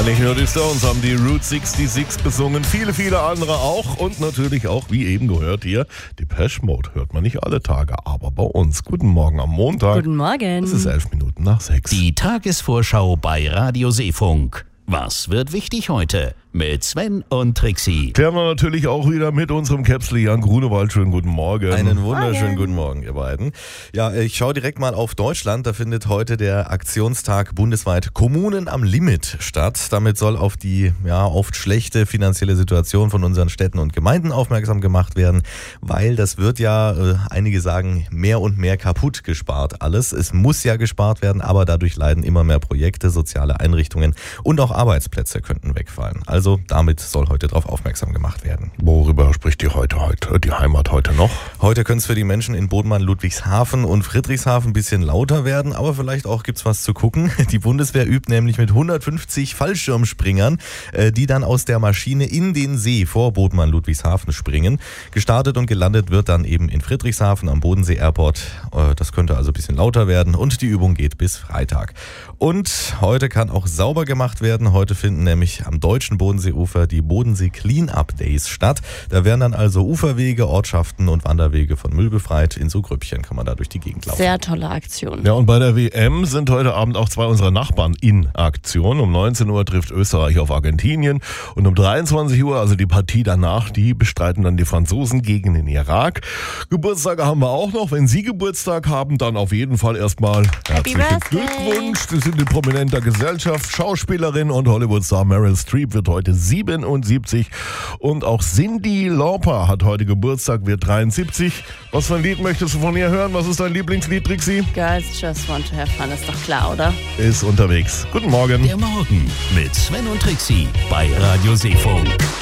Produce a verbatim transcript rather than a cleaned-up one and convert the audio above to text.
Nicht nur die Stones haben die Route sechsundsechzig besungen, viele, viele andere auch. Und natürlich auch, wie eben gehört hier, Depeche Mode hört man nicht alle Tage, aber bei uns. Guten Morgen am Montag. Guten Morgen. Es ist elf Minuten nach sechs. Die Tagesvorschau bei Radio Seefunk. Was wird wichtig heute? Mit Sven und Trixie. Klären wir natürlich auch wieder mit unserem Käpsli Jan Grunewald. Schönen guten Morgen. Einen wunderschönen guten Morgen, ihr beiden. Ja, ich schaue direkt mal auf Deutschland. Da findet heute der Aktionstag bundesweit Kommunen am Limit statt. Damit soll auf die ja oft schlechte finanzielle Situation von unseren Städten und Gemeinden aufmerksam gemacht werden, weil das wird ja, äh, einige sagen, mehr und mehr kaputt gespart alles. Es muss ja gespart werden, aber dadurch leiden immer mehr Projekte, soziale Einrichtungen und auch Arbeitsplätze könnten wegfallen. Also damit soll heute darauf aufmerksam gemacht werden. Worüber spricht die heute, heute, die Heimat heute noch? Heute können es für die Menschen in Bodenmann, Ludwigshafen und Friedrichshafen ein bisschen lauter werden, aber vielleicht auch gibt's was zu gucken. Die Bundeswehr übt nämlich mit hundertfünfzig Fallschirmspringern, die dann aus der Maschine in den See vor Bodenmann, Ludwigshafen springen. Gestartet und gelandet wird dann eben in Friedrichshafen am Bodensee Airport. Das könnte also ein bisschen lauter werden und die Übung geht bis Freitag. Und heute kann auch sauber gemacht werden. Heute finden nämlich am deutschen Bodenseeufer die Bodensee Clean-Up Days statt. Da werden dann also Uferwege, Ortschaften und Wanderwege von Müll befreit. In so Grüppchen kann man da durch die Gegend laufen. Sehr tolle Aktion. Ja, und bei der W M sind heute Abend auch zwei unserer Nachbarn in Aktion. Um neunzehn Uhr trifft Österreich auf Argentinien und um dreiundzwanzig Uhr, also die Partie danach, die bestreiten dann die Franzosen gegen den Irak. Geburtstage haben wir auch noch. Wenn Sie Geburtstag haben, dann auf jeden Fall erstmal herzlichen Glückwunsch. Sie sind in prominenter Gesellschaft. Schauspielerin und Hollywood-Star Meryl Streep wird heute siebenundsiebzig und auch Cyndi Lauper hat heute Geburtstag, wird dreiundsiebzig. Was für ein Lied möchtest du von ihr hören? Was ist dein Lieblingslied, Trixie? Girls just want to have fun, ist doch klar, oder? Ist unterwegs. Guten Morgen. Der Morgen mit Sven und Trixie bei Radio Seefunk.